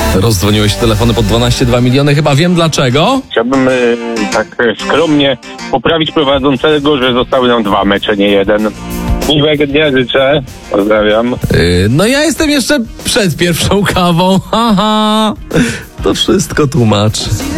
Rozdzwoniłeś telefony pod 12,2 miliony, chyba wiem dlaczego. Chciałbym tak skromnie poprawić prowadzącego, że zostały nam 2 mecze, nie 1. Miłego dnia życzę. Pozdrawiam. No ja jestem jeszcze przed pierwszą kawą. Haha. To wszystko tłumaczy.